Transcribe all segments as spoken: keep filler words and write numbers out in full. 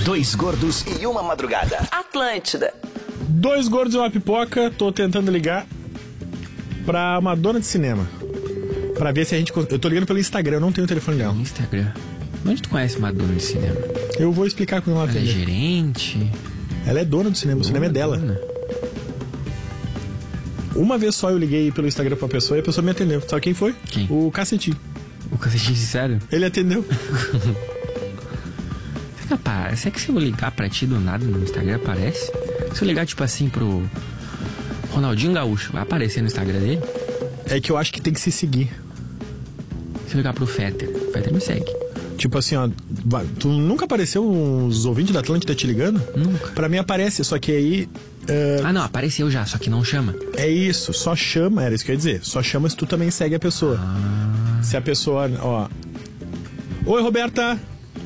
Dois gordos e uma madrugada. Atlântida. Dois gordos e uma pipoca. Tô tentando ligar pra uma dona de cinema. Pra ver se a gente... Eu tô ligando pelo Instagram, eu não tenho o telefone dela. Instagram? Onde tu conhece uma dona de cinema? Eu vou explicar como ela Ela é atende. gerente? Ela é dona do cinema, o cinema é dela. Dona. Uma vez só eu liguei pelo Instagram pra uma pessoa e a pessoa me atendeu. Sabe quem foi? Quem? O Cacetinho. O cacetinho sincero? Ele atendeu. Será que, apa- será que se eu ligar pra ti do nada no Instagram aparece? Se eu ligar tipo assim pro Ronaldinho Gaúcho, vai aparecer no Instagram dele? É que eu acho que tem que se seguir. Se eu ligar pro Fetter, o Fetter me segue. Tipo assim, ó, vai- tu nunca apareceu uns ouvintes da Atlântida te ligando? Nunca. Pra mim aparece, só que aí é, Ah não, apareceu já, só que não chama. é isso, só chama, era isso que eu ia dizer. Só chama se tu também segue a pessoa. Se a pessoa, ó... Oi, Roberta!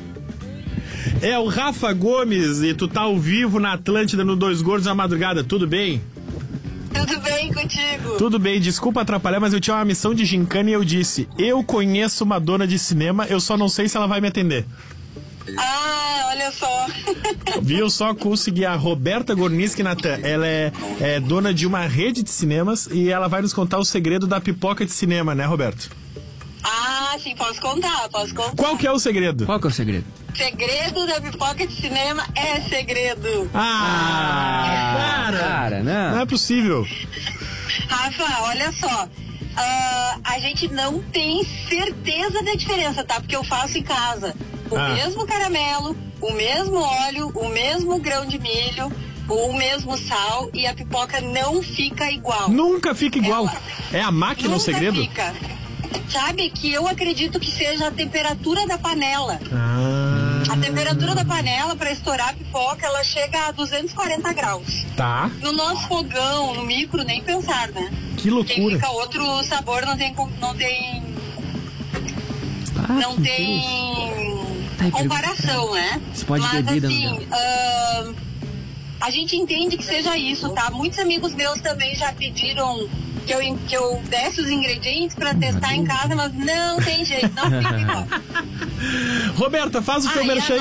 É o Rafa Gomes e tu tá ao vivo na Atlântida no Dois Gordos na Madrugada, tudo bem? Tudo bem contigo? Tudo bem, desculpa atrapalhar, mas eu tinha uma missão de gincana e eu disse: eu conheço uma dona de cinema, eu só não sei se ela vai me atender. Ah, olha só. Viu? Só consegui a Roberta Gorniski Natan. Ela é, é dona de uma rede de cinemas e ela vai nos contar o segredo da pipoca de cinema, né, Roberto? Ah, sim, posso contar, posso contar. Qual que é o segredo? Qual que é o segredo? Segredo da pipoca de cinema é segredo. Ah, cara! Cara, não. Não é possível. Rafa, olha só. ah, a gente não tem certeza da diferença, tá? Porque eu faço em casa. O Ah. mesmo caramelo, o mesmo óleo, o mesmo grão de milho, o mesmo sal e a pipoca não fica igual. Nunca fica igual. Ela- É a máquina o Nunca segredo? fica. Sabe que eu acredito que seja a temperatura da panela. Ah, A temperatura da panela para estourar a pipoca, ela chega a duzentos e quarenta graus. tá. No nosso fogão, no micro, nem pensar, né? Que Quem loucura. fica outro sabor não tem com- não tem Ah, não que tem Tá aí, comparação, né? Você pode Mas beber, assim, Daniel. ahn, a gente entende que seja isso, tá? Muitos amigos meus também já pediram que eu, que eu desse os ingredientes para testar em casa, mas não tem jeito, não fica igual. Roberta, faz o teu Ah, e merchan